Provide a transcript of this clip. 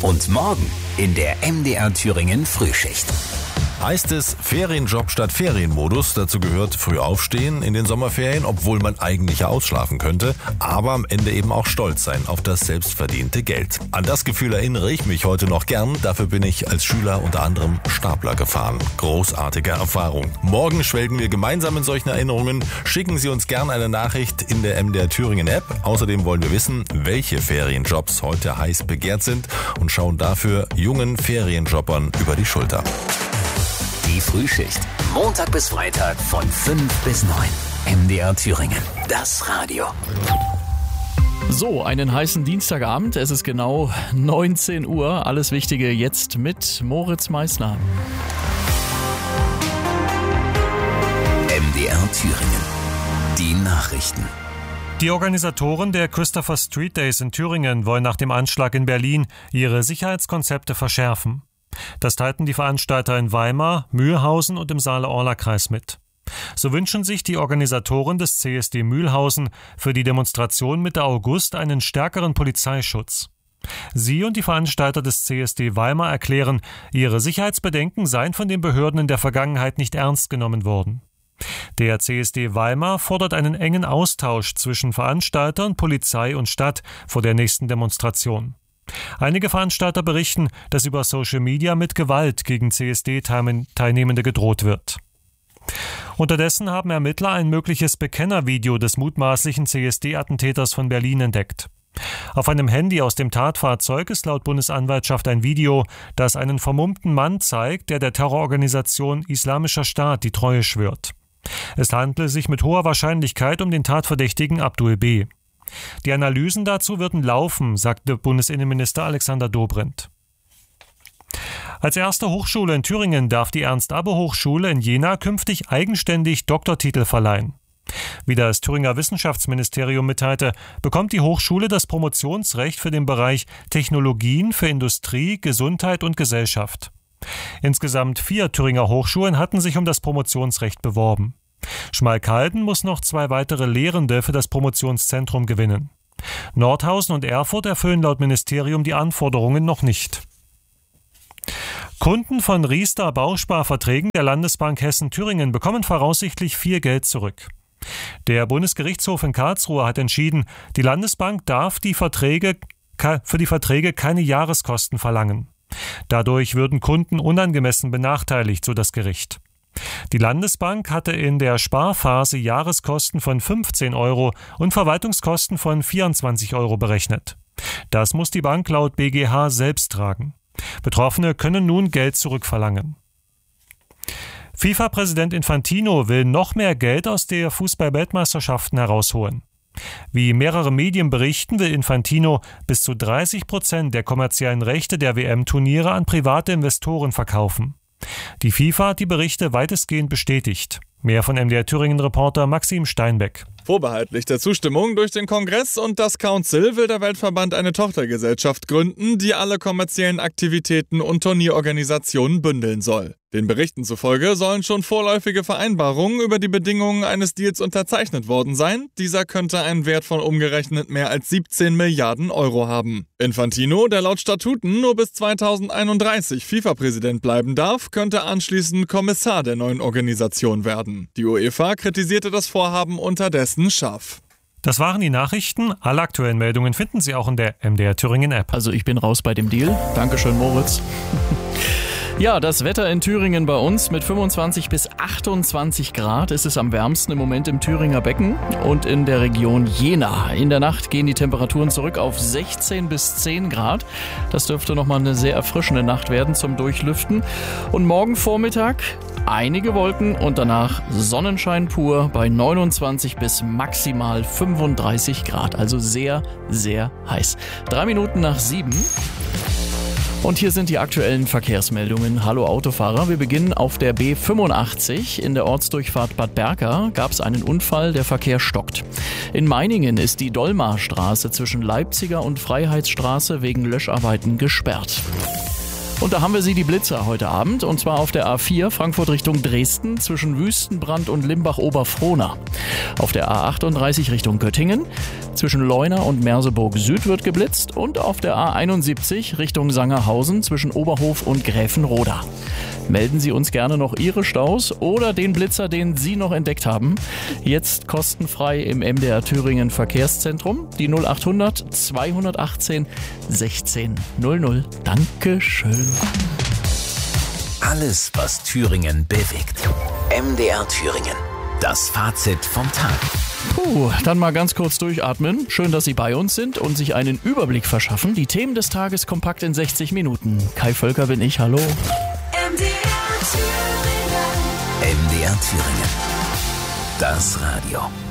Und morgen in der MDR Thüringen Frühschicht. Heißt es Ferienjob statt Ferienmodus? Dazu gehört früh aufstehen in den Sommerferien, obwohl man eigentlich ja ausschlafen könnte, aber am Ende eben auch stolz sein auf das selbstverdiente Geld. An das Gefühl erinnere ich mich heute noch gern. Dafür bin ich als Schüler unter anderem Stapler gefahren. Großartige Erfahrung. Morgen schwelgen wir gemeinsam in solchen Erinnerungen. Schicken Sie uns gern eine Nachricht in der MDR Thüringen App. Außerdem wollen wir wissen, welche Ferienjobs heute heiß begehrt sind und schauen dafür jungen Ferienjobbern über die Schulter. Die Frühschicht. Montag bis Freitag von 5 bis 9. MDR Thüringen. Das Radio. So, einen heißen Dienstagabend. Es ist genau 19 Uhr. Alles Wichtige jetzt mit Moritz Meissner. MDR Thüringen. Die Nachrichten. Die Organisatoren der Christopher Street Days in Thüringen wollen nach dem Anschlag in Berlin ihre Sicherheitskonzepte verschärfen. Das teilten die Veranstalter in Weimar, Mühlhausen und im Saale-Orla-Kreis mit. So wünschen sich die Organisatoren des CSD Mühlhausen für die Demonstration Mitte August einen stärkeren Polizeischutz. Sie und die Veranstalter des CSD Weimar erklären, ihre Sicherheitsbedenken seien von den Behörden in der Vergangenheit nicht ernst genommen worden. Der CSD Weimar fordert einen engen Austausch zwischen Veranstaltern, Polizei und Stadt vor der nächsten Demonstration. Einige Veranstalter berichten, dass über Social Media mit Gewalt gegen CSD-Teilnehmende gedroht wird. Unterdessen haben Ermittler ein mögliches Bekennervideo des mutmaßlichen CSD-Attentäters von Berlin entdeckt. Auf einem Handy aus dem Tatfahrzeug ist laut Bundesanwaltschaft ein Video, das einen vermummten Mann zeigt, der Terrororganisation Islamischer Staat die Treue schwört. Es handle sich mit hoher Wahrscheinlichkeit um den Tatverdächtigen Abdul B. Die Analysen dazu würden laufen, sagte Bundesinnenminister Alexander Dobrindt. Als erste Hochschule in Thüringen darf die Ernst-Abbe-Hochschule in Jena künftig eigenständig Doktortitel verleihen. Wie das Thüringer Wissenschaftsministerium mitteilte, bekommt die Hochschule das Promotionsrecht für den Bereich Technologien für Industrie, Gesundheit und Gesellschaft. Insgesamt 4 Thüringer Hochschulen hatten sich um das Promotionsrecht beworben. Schmalkalden muss noch 2 weitere Lehrende für das Promotionszentrum gewinnen. Nordhausen und Erfurt erfüllen laut Ministerium die Anforderungen noch nicht. Kunden von Riester Bausparverträgen der Landesbank Hessen-Thüringen bekommen voraussichtlich viel Geld zurück. Der Bundesgerichtshof in Karlsruhe hat entschieden, die Landesbank darf für die Verträge keine Jahreskosten verlangen. Dadurch würden Kunden unangemessen benachteiligt, so das Gericht. Die Landesbank hatte in der Sparphase Jahreskosten von 15 € und Verwaltungskosten von 24 € berechnet. Das muss die Bank laut BGH selbst tragen. Betroffene können nun Geld zurückverlangen. FIFA-Präsident Infantino will noch mehr Geld aus der Fußball-Weltmeisterschaften herausholen. Wie mehrere Medien berichten, will Infantino bis zu 30% der kommerziellen Rechte der WM-Turniere an private Investoren verkaufen. Die FIFA hat die Berichte weitestgehend bestätigt. Mehr von MDR Thüringen-Reporter Maxim Steinbeck. Vorbehaltlich der Zustimmung durch den Kongress und das Council will der Weltverband eine Tochtergesellschaft gründen, die alle kommerziellen Aktivitäten und Turnierorganisationen bündeln soll. Den Berichten zufolge sollen schon vorläufige Vereinbarungen über die Bedingungen eines Deals unterzeichnet worden sein. Dieser könnte einen Wert von umgerechnet mehr als 17 Milliarden € haben. Infantino, der laut Statuten nur bis 2031 FIFA-Präsident bleiben darf, könnte anschließend Kommissar der neuen Organisation werden. Die UEFA kritisierte das Vorhaben unterdessen scharf. Das waren die Nachrichten. Alle aktuellen Meldungen finden Sie auch in der MDR Thüringen App. Also ich bin raus bei dem Deal. Dankeschön, Moritz. Ja, das Wetter in Thüringen bei uns mit 25 bis 28 Grad. Es ist am wärmsten im Moment im Thüringer Becken und in der Region Jena. In der Nacht gehen die Temperaturen zurück auf 16 bis 10 Grad. Das dürfte nochmal eine sehr erfrischende Nacht werden zum Durchlüften. Und morgen Vormittag einige Wolken und danach Sonnenschein pur bei 29 bis maximal 35 Grad. Also sehr, sehr heiß. 3 Minuten nach 7. Und hier sind die aktuellen Verkehrsmeldungen. Hallo Autofahrer, wir beginnen auf der B85. In der Ortsdurchfahrt Bad Berka gab es einen Unfall, der Verkehr stockt. In Meiningen ist die Dolmarstraße zwischen Leipziger und Freiheitsstraße wegen Löscharbeiten gesperrt. Und da haben wir sie, die Blitzer, heute Abend. Und zwar auf der A4 Frankfurt Richtung Dresden zwischen Wüstenbrand und Limbach-Oberfrohna. Auf der A38 Richtung Göttingen zwischen Leuna und Merseburg Süd wird geblitzt. Und auf der A71 Richtung Sangerhausen zwischen Oberhof und Gräfenroda. Melden Sie uns gerne noch Ihre Staus oder den Blitzer, den Sie noch entdeckt haben. Jetzt kostenfrei im MDR Thüringen Verkehrszentrum. Die 0800 218 16 00. Dankeschön. Alles, was Thüringen bewegt. MDR Thüringen. Das Fazit vom Tag. Dann mal ganz kurz durchatmen. Schön, dass Sie bei uns sind und sich einen Überblick verschaffen. Die Themen des Tages kompakt in 60 Minuten. Kai Völker bin ich, hallo. MDR Thüringen. Das Radio.